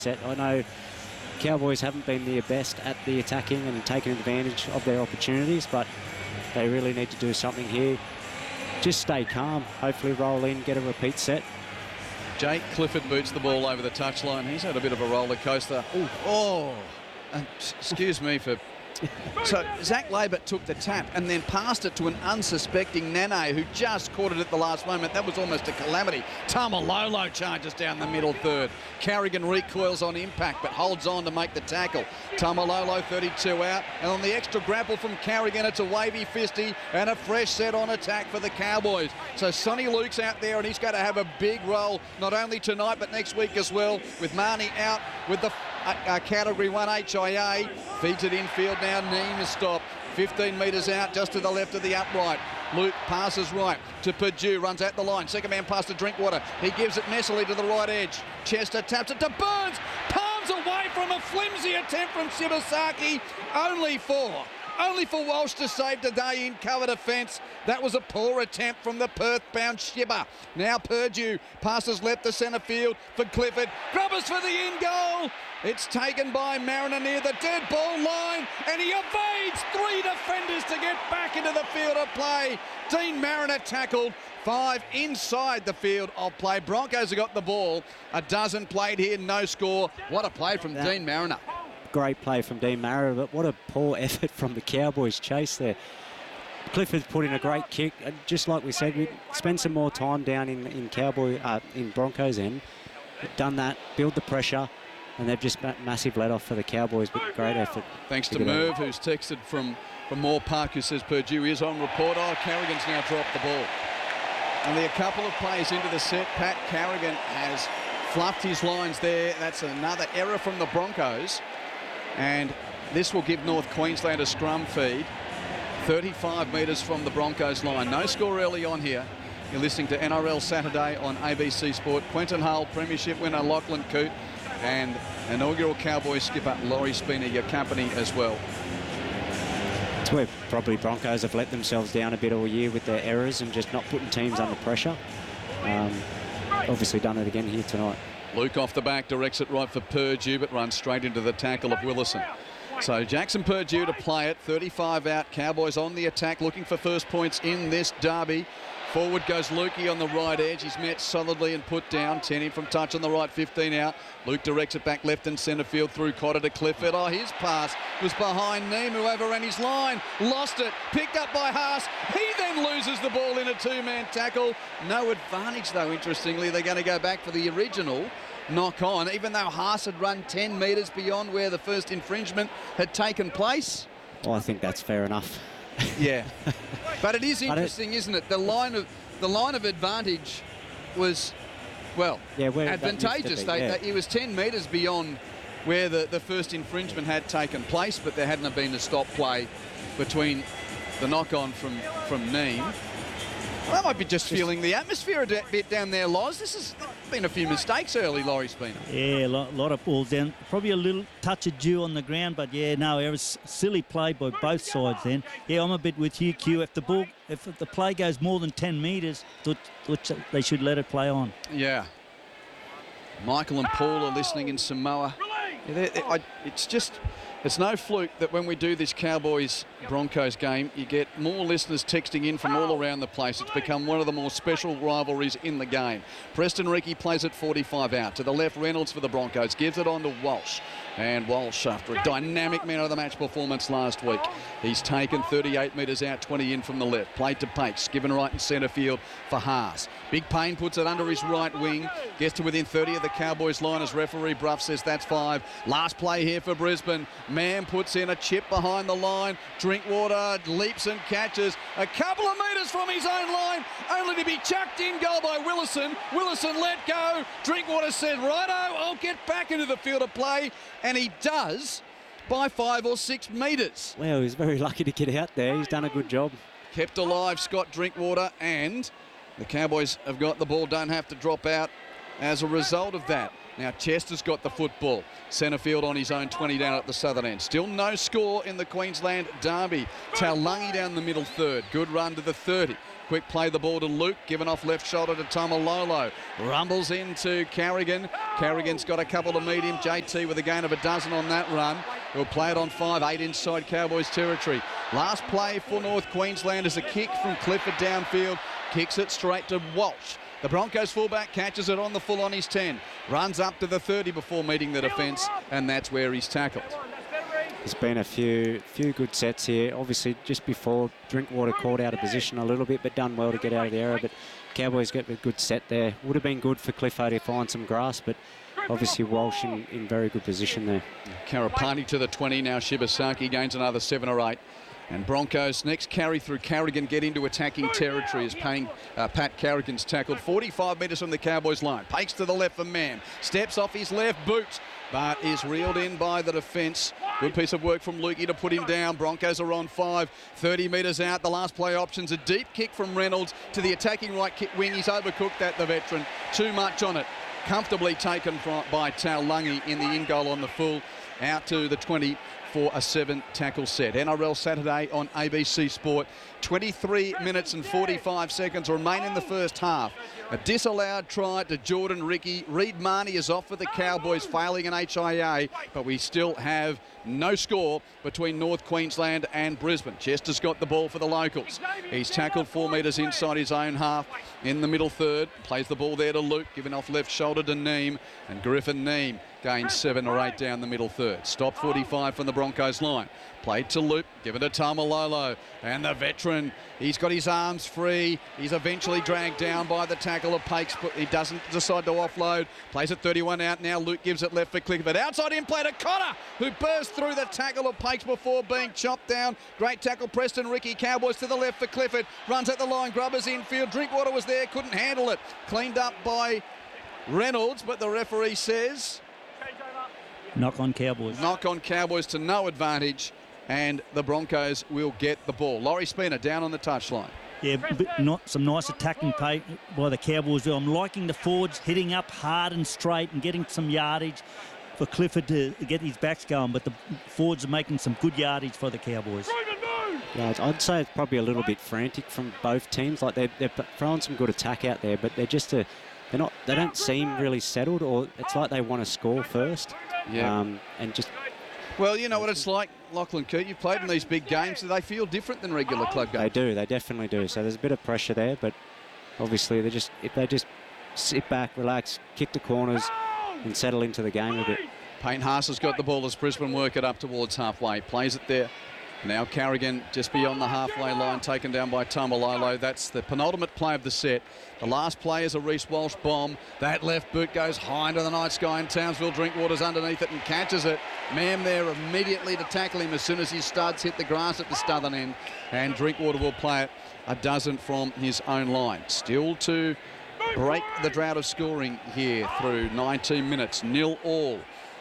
set. I know Cowboys haven't been their best at the attacking and taking advantage of their opportunities, but they really need to do something here. Just stay calm, hopefully roll in, get a repeat set. Jake Clifford boots the ball over the touchline. He's had a bit of a roller coaster. Excuse me for... So Zach Labert took the tap and then passed it to an unsuspecting Nane who just caught it at the last moment. That was almost a calamity. Tamalolo charges down the middle third. Carrigan recoils on impact but holds on to make the tackle. Tamalolo 32 out, and on the extra grapple from Carrigan, it's a wavy fisty and a fresh set on attack for the Cowboys. So Sonny Luke's out there and he's going to have a big role not only tonight but next week as well, with Marnie out with the Category 1 HIA. Feeds it infield now. Neem is stopped. 15 metres out just to the left of the upright. Luke passes right to Purdue, runs at the line. Second man pass to Drinkwater. He gives it messily to the right edge. Chester taps it to Burns. Palms away from a flimsy attempt from Shibasaki. Only for Walsh to save today in cover defence. That was a poor attempt from the Perth-bound Shibba. Now Purdue passes left to centre field for Clifford. Grubbers for the in-goal. It's taken by Mariner near the dead ball line, and he evades three defenders to get back into the field of play. Dean Mariner tackled. 5 inside the field of play. Broncos have got the ball. A dozen played here, no score. What a play from Dean Mariner. Great play from Dean Mariner, but what a poor effort from the Cowboys chase there. Clifford's put in a great kick, and just like we said, we spend some more time down in Broncos end. Done that, build the pressure, and they've just massive let off for the Cowboys, but great effort. Thanks to Merv, who's texted from Moore Park, who says Purdue is on report. Carrigan's now dropped the ball. Only a couple of plays into the set. Pat Carrigan has fluffed his lines there. That's another error from the Broncos. And this will give North Queensland a scrum feed. 35 metres from the Broncos line. No score early on here. You're listening to NRL Saturday on ABC Sport. Quentin Hull, Premiership winner Lachlan Coote, and inaugural Cowboys skipper Laurie Spina, your company as well. It's where probably Broncos have let themselves down a bit all year with their errors and just not putting teams under pressure. Obviously done it again here tonight. Luke off the back, directs it right for Purdue, but runs straight into the tackle of Willison. So Jackson Purdue to play it, 35 out. Cowboys on the attack, looking for first points in this derby. Forward goes Lukey on the right edge. He's met solidly and put down. 10 in from touch on the right, 15 out. Luke directs it back left and centre field through Cotter to Clifford. Oh, his pass was behind Neem, who overran his line. Lost it. Picked up by Haas. He then loses the ball in a two-man tackle. No advantage, though, interestingly. They're going to go back for the original knock on, even though Haas had run 10 metres beyond where the first infringement had taken place. Well, I think that's fair enough. Yeah, but it is interesting, isn't it? The line of advantage was, well, advantageous. It was 10 metres beyond where the first infringement had taken place, but there hadn't been a stop play between the knock-on from Neem. Well, that might be just feeling the atmosphere a bit down there, Loz. This has been a few mistakes early, Laurie Spina. Yeah, a lot of balls down. Probably a little touch of dew on the ground, but yeah, no, it was silly play by both sides then. Yeah, I'm a bit with you, Q. If the play goes more than 10 metres, they should let it play on. Yeah. Michael and Paul are listening in Samoa. Yeah, it's no fluke that when we do this Cowboys-Broncos game, you get more listeners texting in from all around the place. It's become one of the more special rivalries in the game. Preston Ricky plays it 45 out. To the left, Reynolds for the Broncos. Gives it on to Walsh. And Walsh, after a dynamic man of the match performance last week, he's taken 38 metres out, 20 in from the left. Played to Pace, given right in centre field for Haas. Big Payne puts it under his right wing. Gets to within 30 of the Cowboys line as referee Bruff says that's 5. Last play here for Brisbane. Mann puts in a chip behind the line. Drinkwater leaps and catches a couple of metres from his own line, only to be chucked in goal by Willison. Willison let go. Drinkwater said, righto, I'll get back into the field of play. And he does by 5 or 6 metres. Well, he's very lucky to get out there. He's done a good job. Kept alive, Scott Drinkwater, and the Cowboys have got the ball, don't have to drop out as a result of that. Now Chester's got the football. Centre field on his own 20 down at the southern end. Still no score in the Queensland derby. Taulagi down the middle third. Good run to the 30. quick play the ball to Luke, given off left shoulder to Tamalolo. Rumbles into Carrigan. Carrigan's got a couple to meet him. JT with a gain of a dozen on that run. He'll play it on 5-8 inside Cowboys territory. Last play for North Queensland is a kick from Clifford downfield. Kicks it straight to Walsh. The Broncos fullback catches it on the full on his 10. Runs up to the 30 before meeting the defence, and that's where he's tackled. There's been a few good sets here. Obviously, just before, Drinkwater caught out of position a little bit, but done well to get out of the error. But Cowboys get a good set there. Would have been good for Cliffo to find some grass, but obviously Walsh in very good position there. Karapani to the 20 now. Shibasaki gains another 7 or 8. And Broncos next carry through Carrigan get into attacking territory as Pat Carrigan's tackled 45 metres from the Cowboys line. Pakes to the left for Mam. Steps off his left boot, but is reeled in by the defence. Good piece of work from Lukey to put him down. Broncos are on 5, 30 metres out. The last play option's a deep kick from Reynolds to the attacking right wing. He's overcooked that, the veteran. Too much on it. Comfortably taken by Taulagi in the in goal on the full. Out to the 20 for a 7-tackle set. NRL Saturday on ABC Sport. 23 minutes and 45 seconds remain in the first half. A disallowed try to Jordan Ricky. Reed Marnie is off for the Cowboys, failing an HIA, but we still have no score between North Queensland and Brisbane. Chester's got the ball for the locals. He's tackled 4 metres inside his own half in the middle third. Plays the ball there to Luke, giving off left shoulder to Neem, and Griffin Neem gains 7 or 8 down the middle third. Stop 45 from the Broncos line. Played to Luke, given to Tamalolo, and the veteran, he's got his arms free. He's eventually dragged down by the tackle of Pakes, but he doesn't decide to offload. Plays at 31 out now. Luke gives it left for Clifford. Outside in play to Cotter, who burst through the tackle of Pakes before being chopped down. Great tackle, Preston Ricky. Cowboys to the left for Clifford. Runs at the line, Grubbers infield. Drinkwater was there, couldn't handle it. Cleaned up by Reynolds, but the referee says knock on Cowboys. Knock on Cowboys to no advantage, and the Broncos will get the ball. Laurie Spina down on the touchline. Yeah, not some nice attacking play by the Cowboys. I'm liking the forwards hitting up hard and straight and getting some yardage for Clifford to get his backs going, but the forwards are making some good yardage for the Cowboys. Yeah, I'd say it's probably a little bit frantic from both teams. Like they're throwing some good attack out there, but they're just they don't seem really settled, or it's like they want to score first. Yeah. And just. Well, you know what it's like, Lachlan Coote. You've played in these big games, so they feel different than regular club games. They do. They definitely do. So there's a bit of pressure there, but obviously if they just sit back, relax, kick the corners, and settle into the game a bit. Payne Haas has got the ball as Brisbane work it up towards halfway. Plays it there. Now Carrigan just beyond the halfway line, taken down by Tamalolo. That's the penultimate play of the set. The last play is a Reece Walsh bomb. That left boot goes high into the night sky, and Townsville Drinkwater's underneath it and catches it. Mam there immediately to tackle him as soon as his studs hit the grass at the southern end, and Drinkwater will play it a dozen from his own line. Still to break the drought of scoring here through 19 minutes. 0-all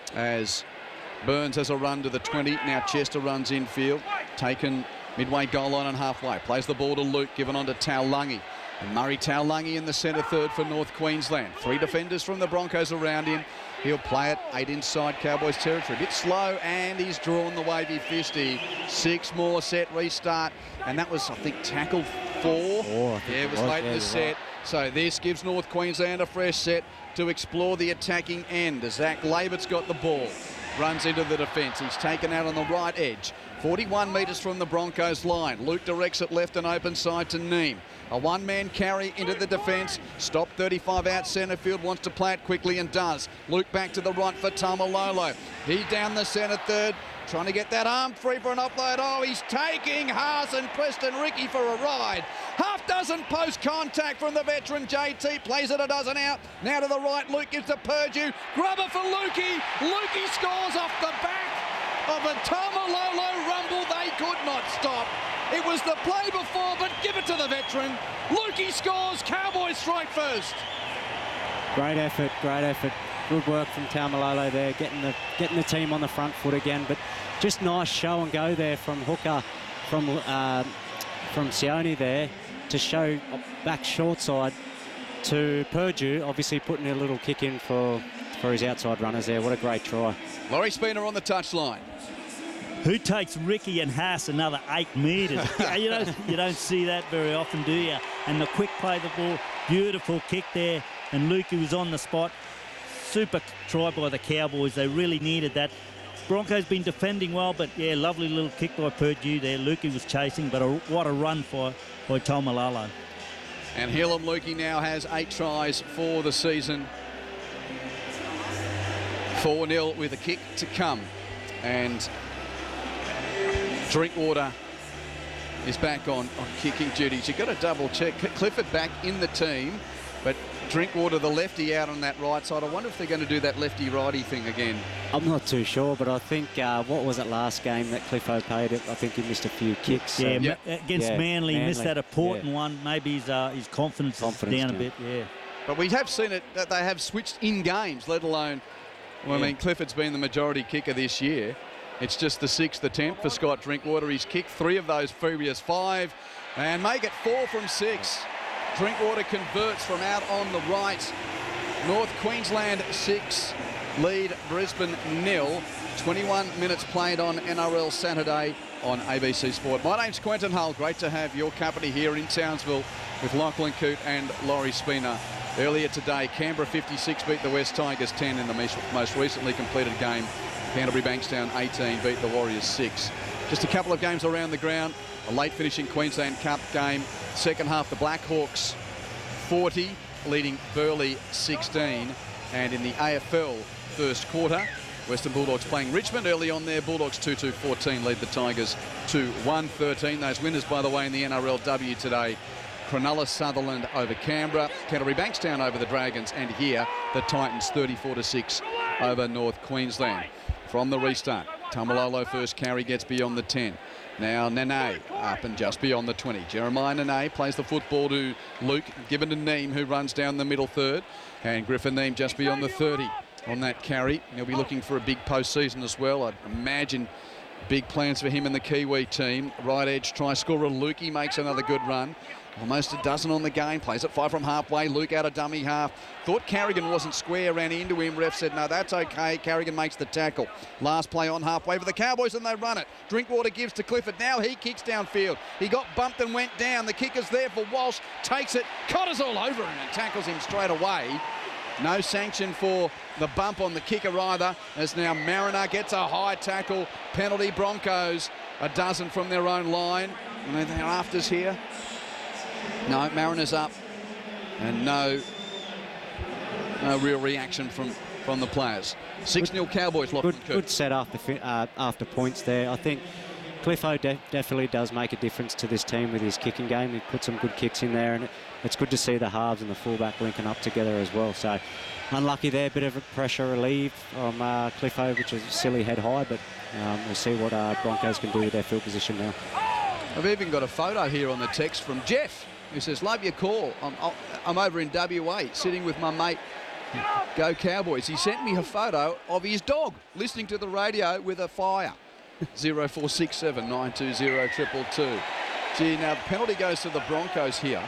as Burns has a run to the 20. Now Chester runs infield. Taken midway goal line and halfway. Plays the ball to Luke, given on to Taulagi. And Murray Taulagi in the centre third for North Queensland. 3 defenders from the Broncos around him. He'll play it 8 inside Cowboys territory. A bit slow, and he's drawn the wavy fisty. 6 more, set, restart. And that was, I think, tackle 4. Yeah, it was late in the set. So this gives North Queensland a fresh set to explore the attacking end. As Zach Labert's got the ball. Runs into the defence. He's taken out on the right edge. 41 metres from the Broncos line. Luke directs it left and open side to Neem. A one-man carry into the defence. Stop 35 out centre field. Wants to play it quickly and does. Luke back to the right for Tamalolo. He's down the centre third. Trying to get that arm free for an offload. Oh, he's taking Haas and Preston Ricky for a ride. Half dozen post contact from the veteran JT. Plays it a dozen out. Now to the right. Luke gives to Purdue. Grubber for Lukey. Lukey scores off the back of a Tamalolo rumble. They could not stop. It was the play before, but give it to the veteran. Lukey scores. Cowboys strike first. Great effort. Great effort. Good work from Tamalolo there, getting the team on the front foot again. But just nice show and go there from Hooker, from Sione there, to show back short side to Purdue. Obviously putting a little kick in for his outside runners there. What a great try. Laurie Spina on the touchline. Who takes Ricky and Haas another 8 metres? you don't see that very often, do you? And the quick play of the ball, beautiful kick there, and Lukey was on the spot. Super try by the Cowboys. They really needed that. Broncos been defending well, but yeah, lovely little kick by Purdue there. Lukey was chasing, but what a run by Taumalolo. And Hillam Lukey now has 8 tries for the season. 4-0 with a kick to come. And Drinkwater is back on kicking duties. You've got to double check. Clifford back in the team, but Drinkwater, the lefty, out on that right side. I wonder if they're going to do that lefty-righty thing again. I'm not too sure, but I think, what was it last game that Cliffo played it? I think he missed a few kicks. Yeah, against Manly, missed that important one. Maybe his confidence is down a bit, yeah. But we have seen it, that they have switched in games, let alone, well, I mean, Clifford's been the majority kicker this year. It's just the 6th attempt for Scott Drinkwater. He's kicked 3 of those previous 5 and make it 4 from 6. Drinkwater converts from out on the right. North Queensland 6, lead Brisbane 0. 21 minutes played on NRL Saturday on ABC Sport. My name's Quentin Hull. Great to have your company here in Townsville with Lachlan Coote and Laurie Spina. Earlier today, Canberra 56 beat the West Tigers 10 in the most recently completed game. Canterbury Bankstown 18 beat the Warriors 6. Just a couple of games around the ground. A late finishing Queensland Cup game. Second half, the Blackhawks 40, leading Burleigh 16. And in the AFL first quarter, Western Bulldogs playing Richmond early on there. Bulldogs 2-2-14 lead the Tigers 2-1-13. Those winners, by the way, in the NRLW today. Cronulla Sutherland over Canberra, Canterbury Bankstown over the Dragons, and here the Titans 34-6 over North Queensland. From the restart, Taumalolo first carry gets beyond the 10. Now Nene up and just beyond the 20. Jeremiah Nene plays the football to Luke, given to Neem, who runs down the middle third, and Griffin Neem just beyond the 30 on that carry. He'll be looking for a big postseason as well. I'd imagine big plans for him and the Kiwi team. Right edge try scorer Lukey makes another good run. Almost a dozen on the game. Plays it 5 from halfway. Luke out of dummy half. Thought Carrigan wasn't square. Ran into him. Ref said, no, that's okay. Carrigan makes the tackle. Last play on halfway for the Cowboys, and they run it. Drinkwater gives to Clifford. Now he kicks downfield. He got bumped and went down. The kicker's there for Walsh. Takes it. Cotter's all over him and tackles him straight away. No sanction for the bump on the kicker either, as now Mariner gets a high tackle. Penalty Broncos. A dozen from their own line. And they're afters here. No, Mariners up, and no real reaction from the players. 6-0 Cowboys. Good set after points there. I think Cliffo definitely does make a difference to this team with his kicking game. He put some good kicks in there, and it's good to see the halves and the fullback linking up together as well. So unlucky there, bit of pressure relieved from Cliffo, which is silly head high, but we'll see what Broncos can do with their field position now. I've even got a photo here on the text from Jeff, who says, love your call. I'm over in WA sitting with my mate. Go Cowboys. He sent me a photo of his dog listening to the radio with a fire. 0467 920 222. Gee, now the penalty goes to the Broncos here.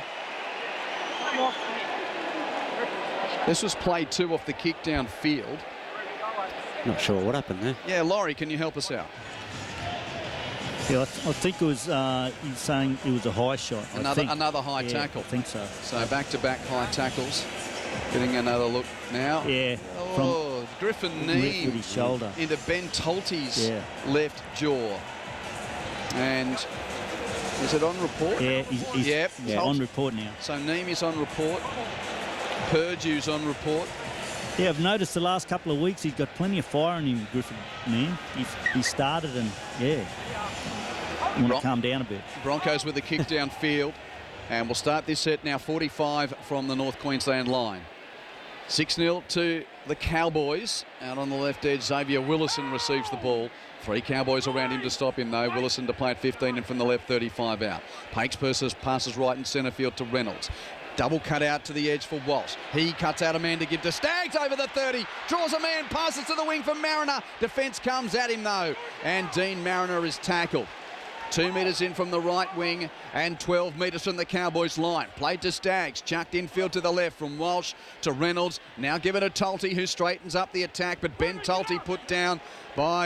This was play 2 off the kick downfield. Not sure what happened there. Yeah, Laurie, can you help us out? Yeah, I think it was, he's saying it was a high shot. Another high tackle. I think so. So back-to-back high tackles. Getting another look now. Yeah. Oh, Griffin Neem with his shoulder into Ben Tolte's left jaw. And is it on report? Yeah, he's on report now. So Neem is on report. Purdue's on report. Yeah, I've noticed the last couple of weeks he's got plenty of fire in him, Griffin Neem. He started and, want to calm down a bit. Broncos with the kick downfield. And we'll start this set now, 45 from the North Queensland line. 6-0 to the Cowboys. Out on the left edge, Xavier Willison receives the ball. 3 Cowboys around him to stop him, though. Willison to play at 15 and from the left, 35 out. Pakes passes right in centre field to Reynolds. Double cut out to the edge for Walsh. He cuts out a man to give to Staggs over the 30. Draws a man, passes to the wing for Mariner. Defence comes at him, though. And Dean Mariner is tackled. 2 metres in from the right wing and 12 metres from the Cowboys line. Played to Staggs, chucked infield to the left from Walsh to Reynolds. Now given to Tolte, who straightens up the attack, but Ben Tolte put down by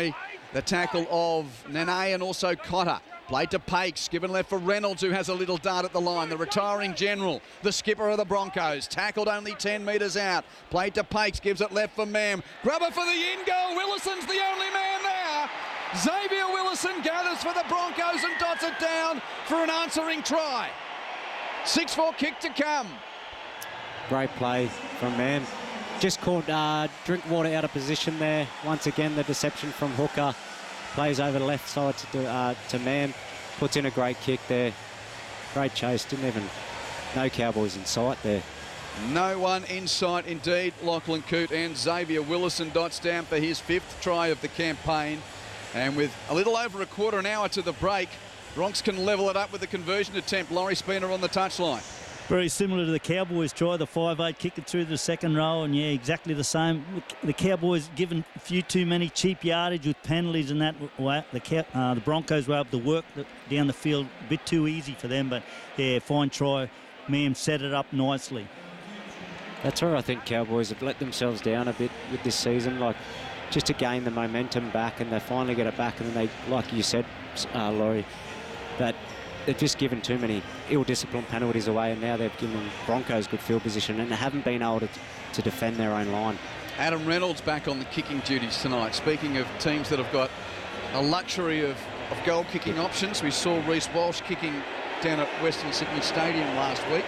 The tackle of Nene and also Cotter. Played to Pakes, given left for Reynolds, who has a little dart at the line. The retiring general, the skipper of the Broncos, tackled only 10 metres out. Played to Pakes, gives it left for Mam. Grubber for the in goal. Willison's the only man there. Xavier Willison gathers for the Broncos and dots it down for an answering try. 6-4 kick to come. Great play from Mam. Just caught Drinkwater out of position there. Once again, the deception from Hooker. Plays over the left side to Mam. Puts in a great kick there. Great chase. Didn't even... No Cowboys in sight there. No one in sight indeed. Lachlan Coote and Xavier Willison dots down for his 5th try of the campaign. And with a little over a quarter an hour to the break, Bronx can level it up with a conversion attempt. Laurie Spina on the touchline. Very similar to the Cowboys try, the 5-8 kick it through the second row, and yeah, exactly the same. The Cowboys given a few too many cheap yardage with penalties and that. The Broncos were able to work down the field a bit too easy for them, but yeah, fine try. Mam set it up nicely. That's where I think Cowboys have let themselves down a bit with this season, like just to gain the momentum back, and they finally get it back, and then they, like you said, Laurie, that they've just given too many ill-disciplined penalties away, and now they've given Broncos good field position and haven't been able to defend their own line. Adam Reynolds back on the kicking duties tonight. Speaking of teams that have got a luxury of goal-kicking options, we saw Reece Walsh kicking down at Western Sydney Stadium last week.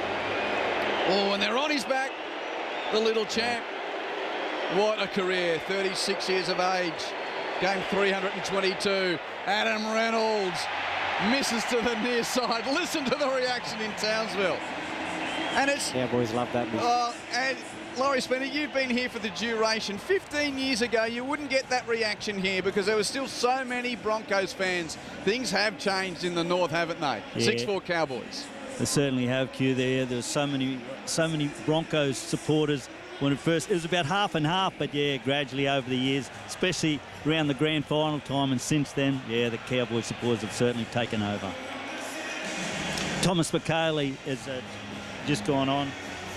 Oh, and they're on his back, the little champ. What a career, 36 years of age. Game 322, Adam Reynolds misses to the near side. Listen to the reaction in Townsville. And it's... Cowboys love that miss. And Laurie Spina, you've been here for the duration. 15 years ago, you wouldn't get that reaction here because there were still so many Broncos fans. Things have changed in the north, haven't they? Yeah. 6-4 Cowboys. They certainly have, Q. There's so many Broncos supporters. When it was about half and half, but yeah, gradually over the years, especially around the grand final time, and since then, yeah, the Cowboy supporters have certainly taken over. Thomas McKaylee has just gone on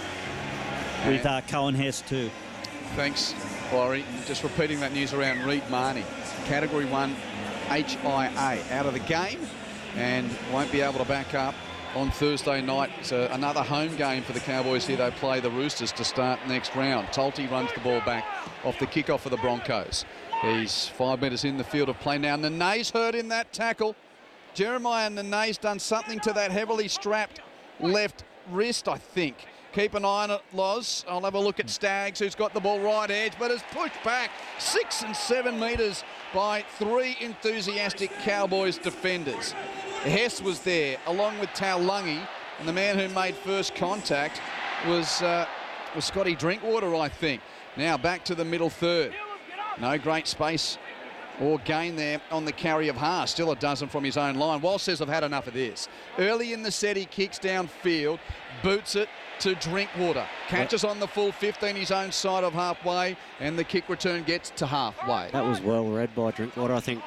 with Cohen Hess too. Thanks, Laurie. Just repeating that news around Reed Marnie. Category 1 HIA out of the game and won't be able to back up on Thursday night. It's another home game for the Cowboys here. They play the Roosters to start next round. Tolte runs the ball back off the kickoff for the Broncos. He's 5 metres in the field of play now. Nene's hurt in that tackle. Jeremiah Nene's done something to that heavily strapped left wrist, I think. Keep an eye on it, Loz. I'll have a look at Staggs, who's got the ball right edge, but has pushed back 6 and 7 metres by 3 enthusiastic Cowboys defenders. Hess was there, along with Taulagi, and the man who made first contact was Scotty Drinkwater, I think. Now back to the middle third. No great space or gain there on the carry of Haas. Still a dozen from his own line. Walsh says, I've had enough of this. Early in the set, he kicks downfield, boots it to Drinkwater. Catches on the full 15, his own side of halfway, and the kick return gets to halfway. That was well read by Drinkwater. I think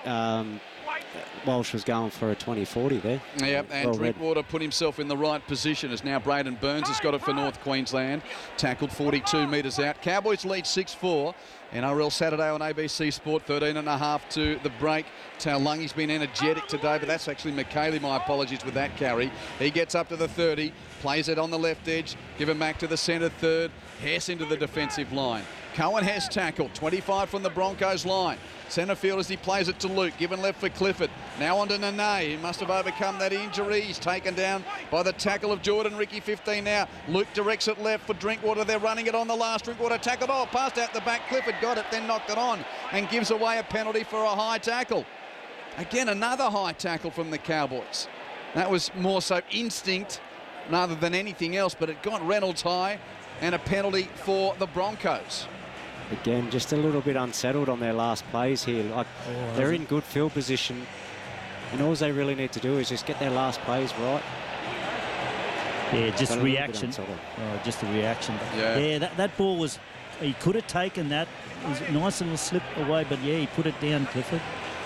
Walsh was going for a 20-40 there. Yep, and well Drinkwater put himself in the right position as now Braden Burns has got it for North Queensland. Tackled 42 metres out. Cowboys lead 6-4. NRL Saturday on ABC Sport, 13.5 to the break. Taulagi's been energetic today, but that's actually McKaylee, my apologies, with that carry. He gets up to the 30, plays it on the left edge, give him back to the centre third. Hess into the defensive line. Cohen Hess tackled, 25 from the Broncos line. Centre field as he plays it to Luke, given left for Clifford. Now on to Nene, he must have overcome that injury. He's taken down by the tackle of Jordan Ricky, 15 now. Luke directs it left for Drinkwater. They're running it on the last. Drinkwater tackled, passed out the back. Clifford got it, then knocked it on and gives away a penalty for a high tackle. Again, another high tackle from the Cowboys. That was more so instinct rather than anything else, but it got Reynolds high and a penalty for the Broncos. Again, just a little bit unsettled on their last plays here. Like they're in good field position, and all they really need to do is just get their last plays right. Yeah, just reaction. Just the reaction. Yeah, that ball was... He could have taken that. It was nice and slip away, but yeah, he put it down, Clifford.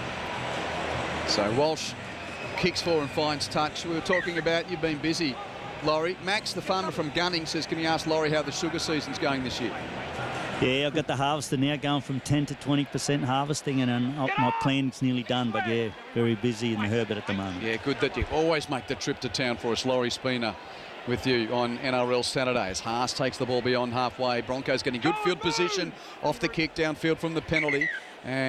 So Walsh kicks for and finds touch. We were talking about, you've been busy, Laurie. Max, the farmer from Gunning, says, can you ask Laurie how the sugar season's going this year? Yeah, I've got the harvester now going from 10 to 20% harvesting, and my planning's nearly done. But yeah, very busy in the Herbert at the moment. Yeah, good that you always make the trip to town for us. Laurie Spina with you on NRL Saturdays. Haas takes the ball beyond halfway. Broncos getting good field position off the kick downfield from the penalty.